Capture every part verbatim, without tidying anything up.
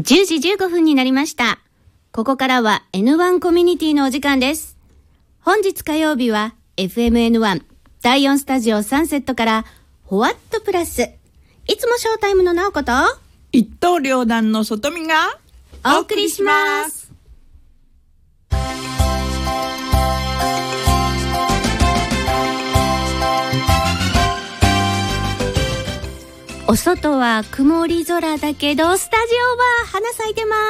じゅうじじゅうごふんになりました。ここからは エヌワン コミュニティのお時間です。本日火曜日は エフエムエヌワン だいよんスタジオサンセットからホワットプラス、いつもショータイムの直子と一刀両断の外見がお送りします。お外は曇り空だけどスタジオは花咲いてます。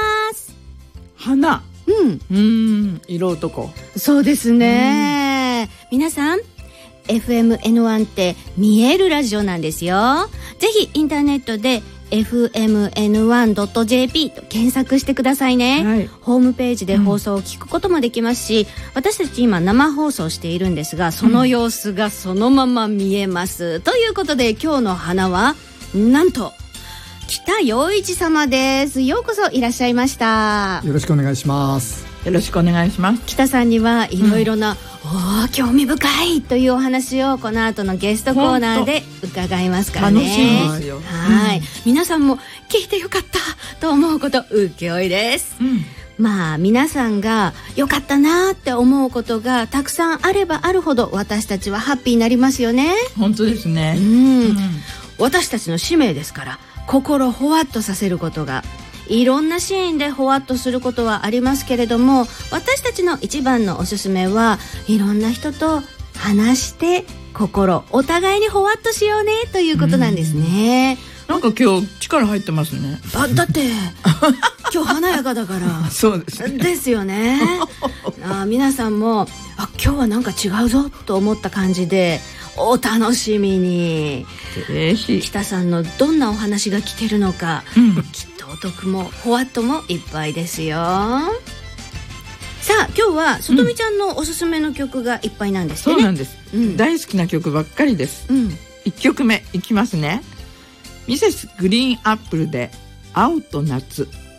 花、 うん、 うーん、色男。 そうですね。皆さん エフエムエヌワン って見えるラジオなんですよ。ぜひインターネットで エフエムエヌワンドットジェーピー と検索してくださいね、はい、ホームページで放送を聞くこともできますし、うん、私たち今生放送しているんですが、その様子がそのまま見えます、うん、ということで今日の花はなんと北陽一様です。ようこそいらっしゃいました。 よろしくお願いします。 よろしくお願いします。 北さんにはいろいろな、うん、おー興味深いというお話をこの後のゲストコーナーで伺いますからね。 楽しいですよ。 はい、うん、皆さんも聞いてよかったと思うこと請負です、うん、まあ皆さんがよかったなって思うことがたくさんあればあるほど私たちはハッピーになりますよね。 本当ですね、 うんうん、私たちの使命ですから、心ほわっとさせることが、いろんなシーンでほわっとすることはありますけれども、私たちの一番のおすすめはいろんな人と話して心お互いにほわっとしようねということなんですね。 なんか今日力入ってますね。 あ、だって今日華やかだからそうですね。 ですよね。あ、皆さんもあ今日はなんか違うぞと思った感じでお楽しみに。北さんのどんなお話が聞けるのか、うん、きっとお得もほわっともいっぱいですよ。さあ今日は外見ちゃんのおすすめの曲がいっぱいなんですね、 うん、そうなんです、うん、大好きな曲ばっかりです、うん、いっきょくめいきますね。ミセスグリーンアップルで青と夏。